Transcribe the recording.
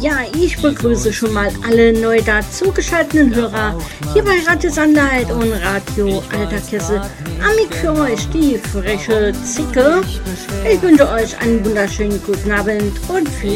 Ja, ich begrüße schon mal alle neu dazugeschalteten Hörer hier bei Radio Sanderheit und Radio Alter Kessel. Amik für euch die freche Zicke. Ich wünsche euch einen wunderschönen guten Abend und viel